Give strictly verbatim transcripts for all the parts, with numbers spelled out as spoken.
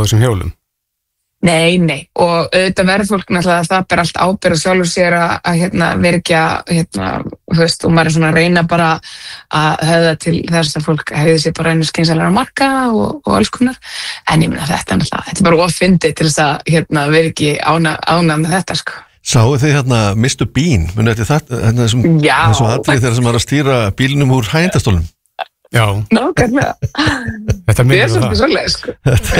þessum hjólum? Nei, nei, og auðvitað verður fólk náttúrulega að það ber allt ábyrgð sjálfur sér að, að hérna, vera ekki að, hérna, þú veist, og maður er svona að reyna bara að höfða til þess að fólk hefði sér bara einu skynsamlega marka og, og alls konar, en ég meina þetta er náttúrulega, þetta er bara ofyndið til þess að, hérna, vera ekki ána, ána með þetta, sko. Sáu þið hérna mister Bean, muni eftir þetta, hérna þessum, þessum atriði þegar sem var að stýra bílnum úr hægindastólnum? Já. Nákvæmlega. Þetta er svolítið svolítið, sko.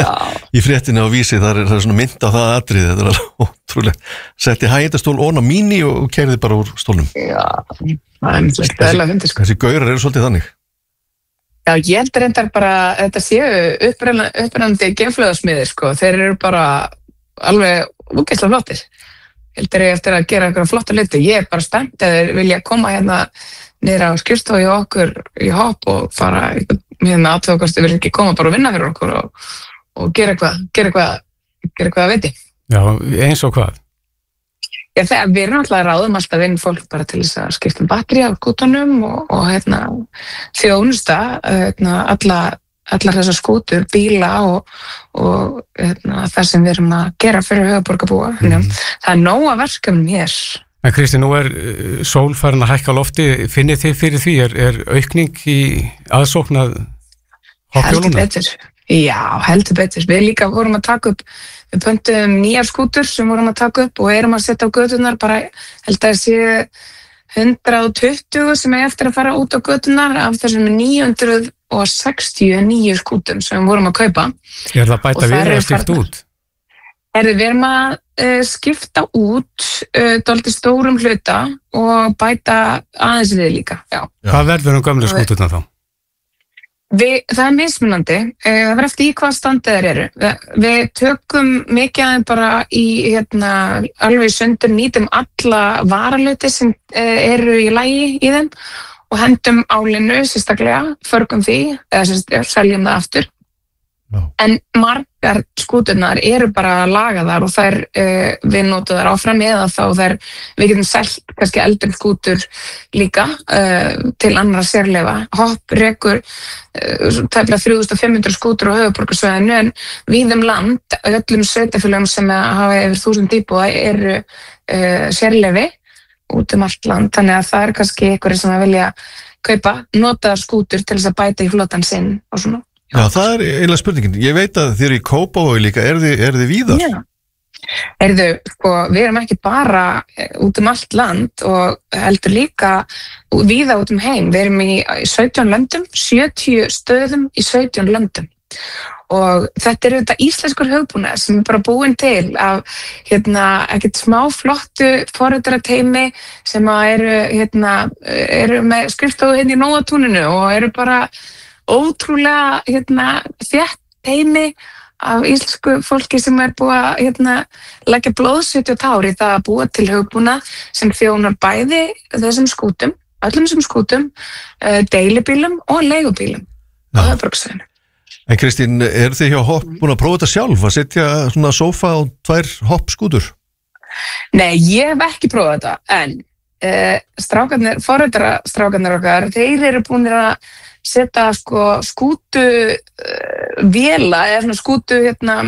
Í fréttinni á Vísi, það er, það er svona mynd á það atriði, þetta er alveg ótrúlega. Setti hægindastól ón á míni og keyrði bara úr stólnum. Já, það er mjög eðlilega fyndið, sko. Þessi gaurar eru svolítið þannig. Já, ég heldur reyndar bara, þetta séu upprennandi geimflaugasmiðir, sko. Þeir eru bara alveg úgeislega flottir. Heldur ég eftir að gera einhverja flotta hluti. Ég er bara spennt að þeir vilja koma hérna niður á skrifstofu hjá okkur í hopp og fara hérna aðtöðast, þeir vilja ekki koma bara og vinna fyrir okkur og, og gera eitthvað, gera eitthvað, gera eitthvað að viti. Já, eins og hvað? Já, þegar við erum alltaf ráðum alltaf inn fólk bara til þess að skipta um batteri á skútunum og, og hérna þjónusta hérna, alla allar þessar skútur, bíla og, og hérna, það sem við erum að gera fyrir höfuðborgarbúa. Mm. Það er nóg að verkefnum hér. En Kristín, nú er sól farin að hækka á lofti. Finnið þið fyrir því? Er, er aukning í aðsóknað hoppjóluna? Heldur betur. Já, heldur betur. Við líka vorum að taka upp, við pöntum nýjar skútur sem vorum að taka upp og erum að setja á götunar bara, held að sé hundrað og tuttugu sem er eftir að fara út á götunar af þessum níu hundruð sextíu og níu skútum sem við vorum að kaupa. Er það bæta við að skipta út? Herðu, við erum að uh, skipta út uh, dálítið stórum hluta og bæta aðeins við líka. Já. Hvað verður um gömlu skúturna þá? Við, það er mismunandi. Uh, það verður eftir í hvað standið þeir eru. Við, við tökum mikið aðeins bara í hérna, alveg sundur, nýtum alla varaluti sem uh, eru í lagi í þeim og hendum álinu sérstaklega, förgum því, eða sérstaklega seljum það aftur. No. En margar skúturnar eru bara lagaðar og þær uh, við notum þær áfram eða þá þær, við getum selt kannski eldri skútur líka uh, til annara sérleyfa. Hopp rekur uh, tæplega þrjú þúsund fimm hundruð skútur á höfuðborgarsvæðinu en við um land, öllum sveitarfélögum sem hafa yfir þúsund íbúa eru uh, sérleyfi út um allt land, þannig að það er kannski einhverjir sem að vilja kaupa notaðar skútur til þess að bæta í flotan sinn og svona. Já, það er eiginlega spurningin. Ég veit að þið eru í Kópavogi líka, er þið, er þið víðar? Já, erðu, sko, við erum ekki bara út um allt land og heldur líka víða út um heim. Við erum í sautján löndum, sjötíu stöðum í sautján löndum. Og þetta er auðvitað íslenskur hugbúnaður sem er bara búin til af hérna, ekkert smá flottu forritarateymi sem að eru, hérna, eru með skrifstofu hérna í Nóatúninu og eru bara ótrúlega hérna, þétt teymi af íslensku fólki sem er búið að hérna, leggja blóðsviti og tár í það að búa til hugbúnað sem þjónar bæði þessum skútum, öllum þessum skútum, deilibílum og leigubílum á höfuðborgarsvæðinu. En Kristín, er þið hjá Hopp búin að prófa þetta sjálf að setja svona sófa og tvær Hopp skútur? Nei, ég hef ekki prófað þetta, en uh, strákarnir, forritara-strákarnir okkar, þeir eru búin að setja sko skútu uh, véla eða svona skútu hérna,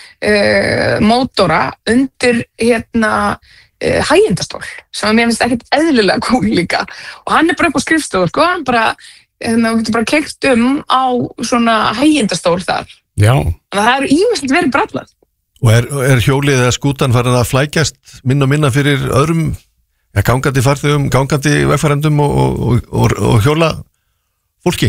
uh, mótora undir hérna, uh, hægindastól sem mér finnst ekkert eðlilega cool líka og hann er bara upp á skrifstofu sko, hann bara, hérna, getur bara keyrt um á svona hægindastól þar. Já. Þannig að það eru ýmislegt verið brallað. Og er, er hjólið eða skútan farin að flækjast minna og minna fyrir öðrum ja, gangandi farþegum, gangandi vegfarendum og, og, og, og hjóla fólki?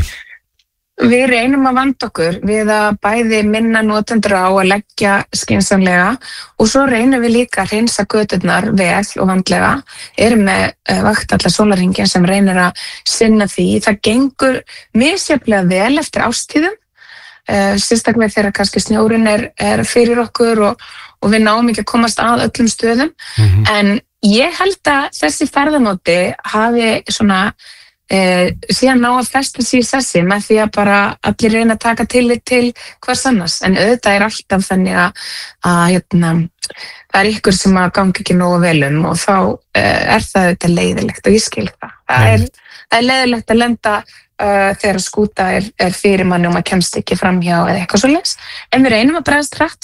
Við reynum að vanda okkur við að bæði minna notendur á að leggja skynsamlega og svo reynum við líka að hreinsa göturnar vel og vandlega. Erum með uh, vakt allar sólarhringinn sem reynir að sinna því. Það gengur misjafnlega vel eftir ástíðum, uh, sérstaklega þegar kannski snjórinn er, er fyrir okkur og, og við náum ekki að komast að öllum stöðum. Mm-hmm. En ég held að þessi ferðamóti hafi svona Eh, síðan ná að festa sig í sessi með því að bara allir reyna að taka tillit til hvers annars, en auðvitað er alltaf þannig að, að hérna, það er ykkur sem að gangi ekki nógu vel um og þá eh, er það auðvitað leiðilegt og ég skil það. Það er, það er leiðilegt að lenda uh, þegar skúta er, er fyrir manni og maður kemst ekki fram hjá eða eitthvað svoleiðis, en við reynum að bregðast hratt